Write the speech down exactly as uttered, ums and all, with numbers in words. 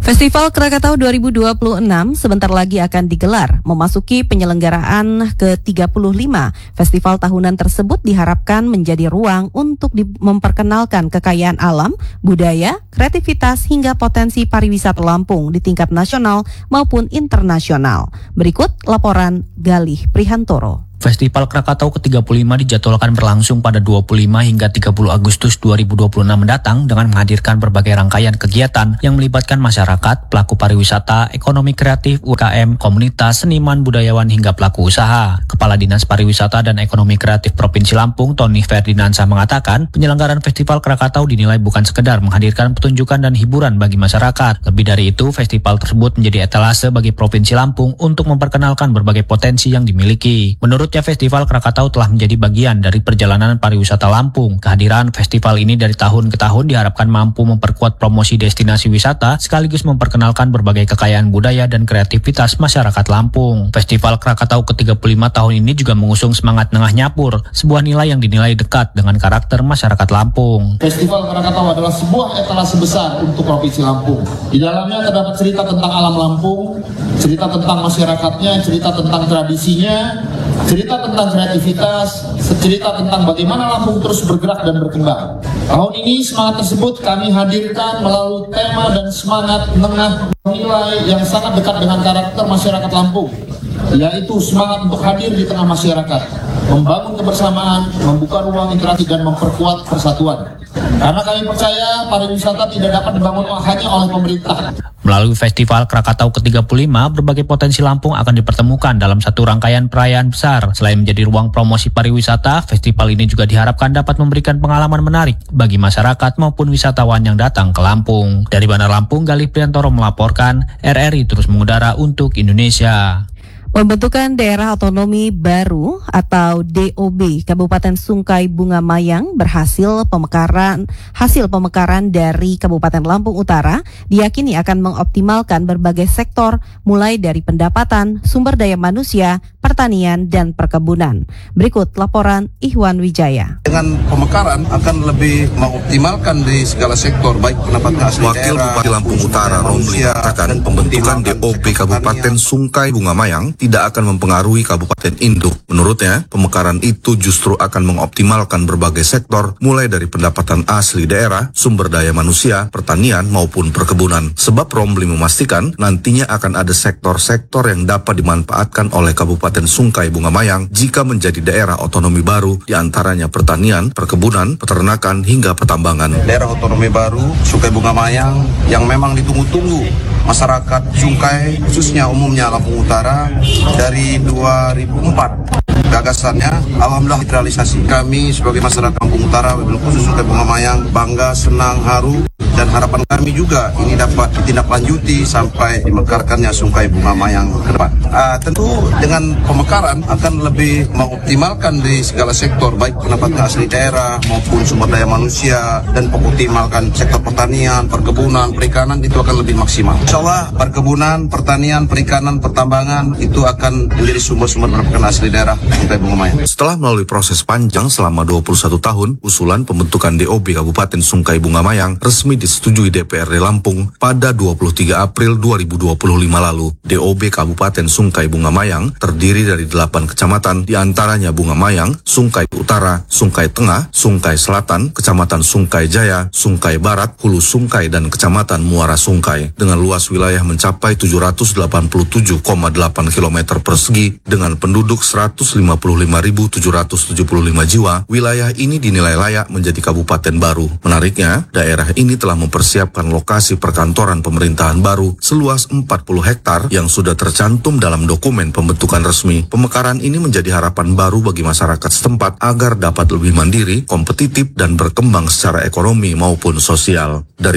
Festival Krakatau dua ribu dua puluh enam sebentar lagi akan digelar, memasuki penyelenggaraan ke tiga puluh lima. Festival tahunan tersebut diharapkan menjadi ruang untuk di- memperkenalkan kekayaan alam, budaya, kreativitas hingga potensi pariwisata Lampung di tingkat nasional maupun internasional. Berikut laporan Galih Prihantoro. Festival Krakatau ke tiga puluh lima dijadwalkan berlangsung pada dua puluh lima hingga tiga puluh Agustus dua ribu dua puluh enam mendatang dengan menghadirkan berbagai rangkaian kegiatan yang melibatkan masyarakat, pelaku pariwisata, ekonomi kreatif, U K M, komunitas, seniman, budayawan hingga pelaku usaha. Kepala Dinas Pariwisata dan Ekonomi Kreatif Provinsi Lampung, Tony Ferdinansyah mengatakan, penyelenggaraan Festival Krakatau dinilai bukan sekedar menghadirkan pertunjukan dan hiburan bagi masyarakat. Lebih dari itu, festival tersebut menjadi etalase bagi Provinsi Lampung untuk memperkenalkan berbagai potensi yang dimiliki. Menurut Festival Krakatau telah menjadi bagian dari perjalanan pariwisata Lampung. Kehadiran festival ini dari tahun ke tahun diharapkan mampu memperkuat promosi destinasi wisata sekaligus memperkenalkan berbagai kekayaan budaya dan kreativitas masyarakat Lampung. Festival Krakatau ke tiga puluh lima tahun ini juga mengusung semangat Nengah Nyapur, sebuah nilai yang dinilai dekat dengan karakter masyarakat Lampung. Festival Krakatau adalah sebuah etalase besar untuk Provinsi Lampung. Di dalamnya terdapat cerita tentang alam Lampung, cerita tentang masyarakatnya, cerita tentang tradisinya, cerita tentang kreativitas, cerita tentang bagaimana Lampung terus bergerak dan berkembang. Tahun ini semangat tersebut kami hadirkan melalui tema dan semangat Nengah nilai yang sangat dekat dengan karakter masyarakat Lampung, yaitu semangat untuk hadir di tengah masyarakat, membangun kebersamaan, membuka ruang interaksi dan memperkuat persatuan. Karena kami percaya pariwisata tidak dapat dibangun hanya oleh pemerintah. Melalui Festival Krakatau ke tiga puluh lima, berbagai potensi Lampung akan dipertemukan dalam satu rangkaian perayaan besar. Selain menjadi ruang promosi pariwisata, festival ini juga diharapkan dapat memberikan pengalaman menarik bagi masyarakat maupun wisatawan yang datang ke Lampung. Dari Bandar Lampung, Galih Prihantoro melaporkan, R R I terus mengudara untuk Indonesia. Pembentukan Daerah Otonomi Baru atau D O B Kabupaten Sungkai Bunga Mayang berhasil pemekaran hasil pemekaran dari Kabupaten Lampung Utara diyakini akan mengoptimalkan berbagai sektor mulai dari pendapatan, sumber daya manusia, pertanian dan perkebunan. Berikut laporan Ihwan Wijaya. Dengan pemekaran akan lebih mengoptimalkan di segala sektor baik pendapatan asli Wakil daerah. Bupati Lampung Utara Romli mengatakan pembentukan D O B Kabupaten Sungkai Bunga Mayang tidak akan mempengaruhi kabupaten induk. Menurutnya, pemekaran itu justru akan mengoptimalkan berbagai sektor, mulai dari pendapatan asli daerah, sumber daya manusia, pertanian, maupun perkebunan. Sebab Romli memastikan nantinya akan ada sektor-sektor yang dapat dimanfaatkan oleh Kabupaten Sungkai Bunga Mayang jika menjadi daerah otonomi baru, diantaranya pertanian, perkebunan, peternakan, hingga pertambangan. Daerah otonomi baru Sungkai Bunga Mayang yang memang ditunggu-tunggu masyarakat Sungkai, khususnya umumnya Lampung Utara, dari dua ribu empat. Gagasannya alhamdulillah terrealisasi. Kami sebagai masyarakat Lampung Utara, wabil khusus Sungkai Bunga Mayang, bangga, senang, haru, dan harapan kami juga ini dapat ditindaklanjuti sampai dimekarkannya Sungkai Bunga Mayang ke depan. Uh, tentu dengan pemekaran akan lebih mengoptimalkan di segala sektor baik pendapatan asli daerah maupun sumber daya manusia, dan mengoptimalkan sektor pertanian, perkebunan, perikanan itu akan lebih maksimal. Insya Allah perkebunan, pertanian, perikanan, pertambangan itu akan menjadi sumber-sumber pendapatan asli daerah Sungkai Bunga Mayang. Setelah melalui proses panjang selama dua puluh satu tahun, usulan pembentukan D O B Kabupaten Sungkai Bunga Mayang resmi disetujui D P R D Lampung pada dua puluh tiga April dua ribu dua puluh lima lalu. D O B Kabupaten Sungkai Bunga Mayang terdiri dari delapan kecamatan, diantaranya Bunga Mayang, Sungkai Utara, Sungkai Tengah, Sungkai Selatan, Kecamatan Sungkai Jaya, Sungkai Barat, Hulu Sungkai, dan Kecamatan Muara Sungkai. Dengan luas wilayah mencapai tujuh ratus delapan puluh tujuh koma delapan kilometer persegi dengan penduduk seratus lima puluh lima ribu tujuh ratus tujuh puluh lima jiwa, wilayah ini dinilai layak menjadi kabupaten baru. Menariknya, daerah ini telah mempersiapkan lokasi perkantoran pemerintahan baru seluas empat puluh hektar yang sudah tercantum dalam dokumen pembentukan resmi. Pemekaran ini menjadi harapan baru bagi masyarakat setempat agar dapat lebih mandiri, kompetitif, dan berkembang secara ekonomi maupun sosial. Dari